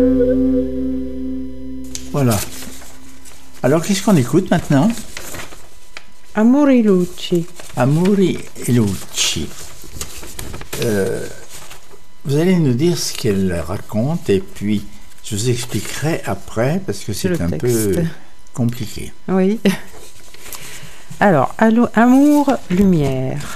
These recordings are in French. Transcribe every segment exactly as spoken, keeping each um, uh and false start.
Voilà. Alors, qu'est-ce qu'on écoute maintenant? Amori Lucci. Amori Lucci. Euh, vous allez nous dire ce qu'elle raconte et puis je vous expliquerai après parce que c'est Le un texte. peu compliqué. Oui. Alors, allo- Amour, lumière.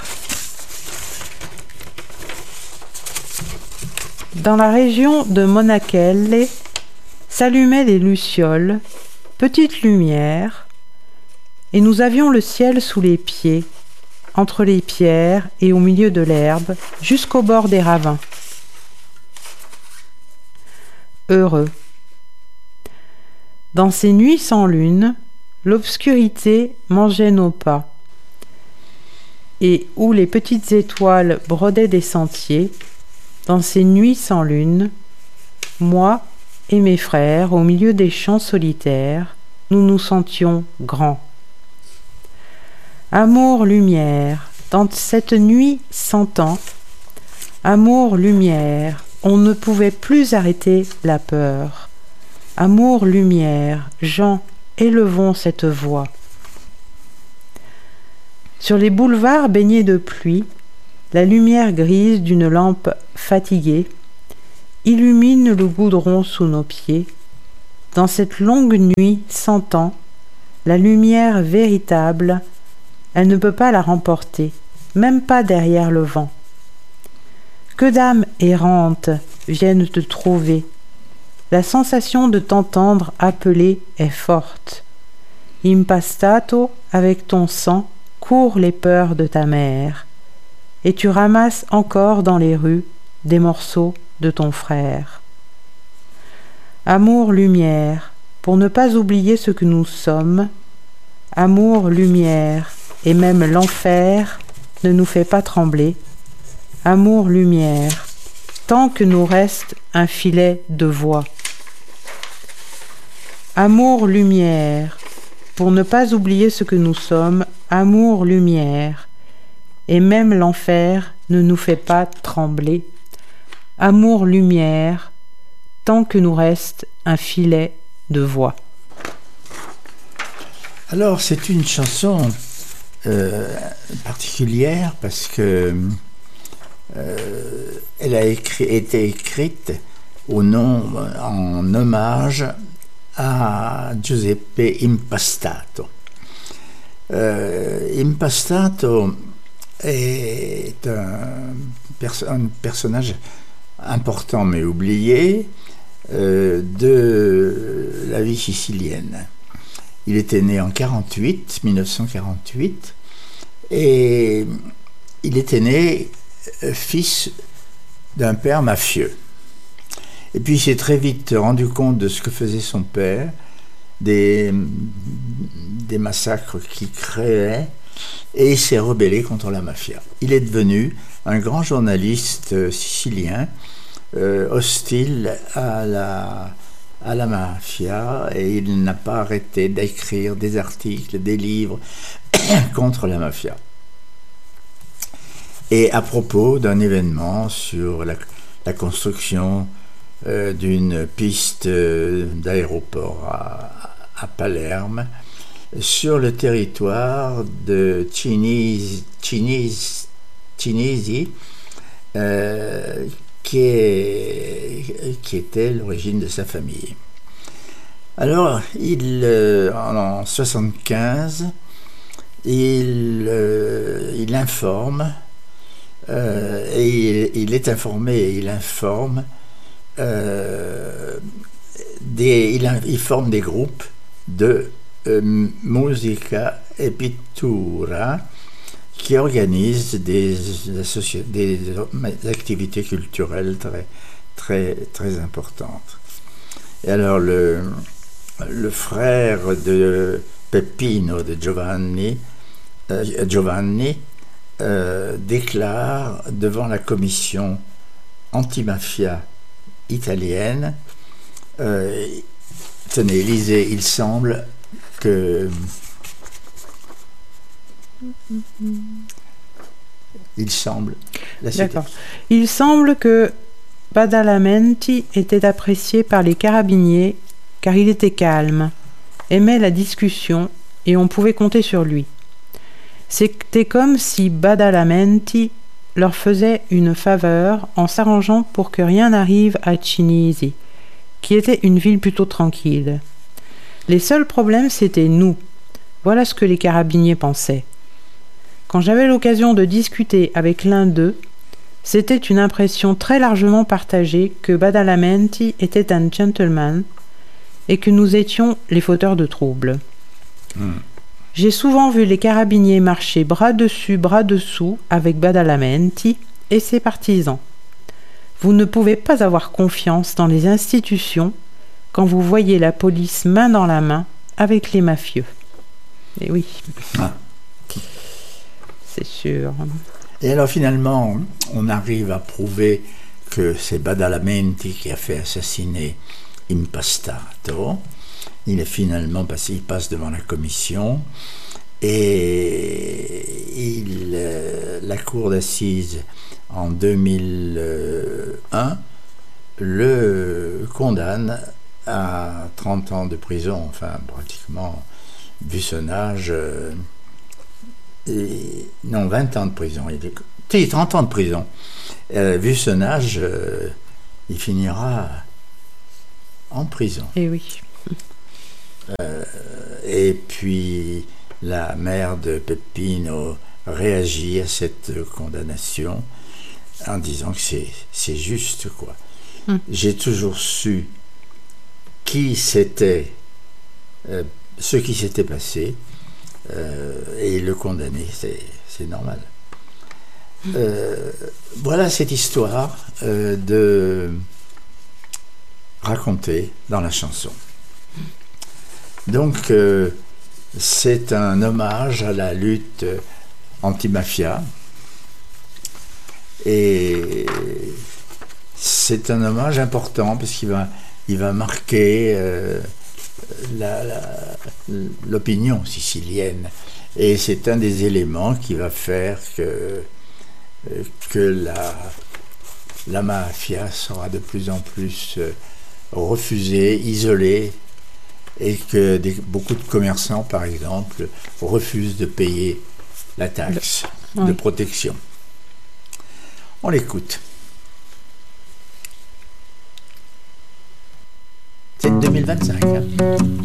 Dans la région de Monachelle s'allumaient des lucioles, petites lumières, et nous avions le ciel sous les pieds, entre les pierres et au milieu de l'herbe, jusqu'au bord des ravins. Heureux. Dans ces nuits sans lune, l'obscurité mangeait nos pas, et où les petites étoiles brodaient des sentiers, dans ces nuits sans lune, moi et mes frères, au milieu des champs solitaires, nous nous sentions grands. Amour, lumière, dans cette nuit sans temps, amour, lumière, on ne pouvait plus arrêter la peur. Amour, lumière, Jean, élevons cette voix. Sur les boulevards baignés de pluie, la lumière grise d'une lampe fatiguée illumine le goudron sous nos pieds. Dans cette longue nuit sans temps, la lumière véritable, elle ne peut pas la remporter, même pas derrière le vent. Que d'âmes errantes viennent te trouver. La sensation de t'entendre appeler est forte. Impastato, avec ton sang, courent les peurs de ta mère, et tu ramasses encore dans les rues des morceaux de ton frère. Amour, lumière, pour ne pas oublier ce que nous sommes, amour, lumière, et même l'enfer ne nous fait pas trembler. Amour, lumière, tant que nous reste un filet de voix. Amour, lumière, pour ne pas oublier ce que nous sommes, amour, lumière, et même l'enfer ne nous fait pas trembler. Amour, lumière, tant que nous reste un filet de voix. Alors, c'est une chanson euh, particulière parce que euh, elle a écrit, été écrite au nom, en hommage à Giuseppe Impastato. Euh, Impastato est un, perso- un personnage important mais oublié euh, de la vie sicilienne. Il était né en quarante-huit, mille neuf cent quarante-huit, et il était né euh, fils d'un père mafieux. Et puis il s'est très vite rendu compte de ce que faisait son père, des, des massacres qu'il créait, et il s'est rebellé contre la mafia. Il est devenu un grand journaliste euh, sicilien, euh, hostile à la, à la mafia, et il n'a pas arrêté d'écrire des articles, des livres contre la mafia. Et à propos d'un événement sur la, la construction euh, d'une piste euh, d'aéroport à, à Palerme, sur le territoire de Cinisi, Cinisi, Cinisi euh, qui, est, qui était l'origine de sa famille. Alors, il, euh, en soixante-quinze, il, euh, il informe, euh, et il, il est informé et il informe, euh, des, il, il forme des groupes de euh, musica e pittura qui organisent des, associ- des, des activités culturelles très, très, très importantes. Et alors, le, le frère de Peppino, de Giovanni, euh, Giovanni euh, déclare devant la commission antimafia italienne, euh, tenez, lisez, il semble que il semble la D'accord. Il semble que Badalamenti était apprécié par les carabiniers car il était calme, aimait la discussion et on pouvait compter sur lui. C'était comme si Badalamenti leur faisait une faveur en s'arrangeant pour que rien n'arrive à Cinisi, qui était une ville plutôt tranquille. Les seuls problèmes, c'était nous. Voilà ce que les carabiniers pensaient. Quand j'avais l'occasion de discuter avec l'un d'eux, c'était une impression très largement partagée que Badalamenti était un gentleman et que nous étions les fauteurs de troubles. Mmh. J'ai souvent vu les carabiniers marcher bras dessus, bras dessous avec Badalamenti et ses partisans. Vous ne pouvez pas avoir confiance dans les institutions quand vous voyez la police main dans la main avec les mafieux. Et oui, ah. C'est sûr. Et alors finalement, on arrive à prouver que c'est Badalamenti qui a fait assassiner Impastato. Il est finalement passé, il passe devant la commission et il, euh, la cour d'assises en deux mille un le condamne à trente ans de prison, enfin pratiquement vu son âge, euh, et, non vingt ans de prison, il est, si, trente ans de prison, euh, vu son âge, euh, il finira en prison. Et oui. Euh, et puis la mère de Peppino réagit à cette condamnation en disant que c'est, c'est juste, quoi. Mm. J'ai toujours su qui c'était, euh, ce qui s'était passé, euh, et le condamner, c'est, c'est normal. Mm. Euh, voilà cette histoire euh, de racontée dans la chanson. Donc, euh, c'est un hommage à la lutte anti-mafia et c'est un hommage important parce qu'il va, il va marquer euh, la, la, l'opinion sicilienne et c'est un des éléments qui va faire que, que la, la mafia sera de plus en plus refusée, isolée, et que des, beaucoup de commerçants, par exemple, refusent de payer la taxe Le... oui. de protection. On l'écoute. C'est deux mille vingt-cinq. Hein.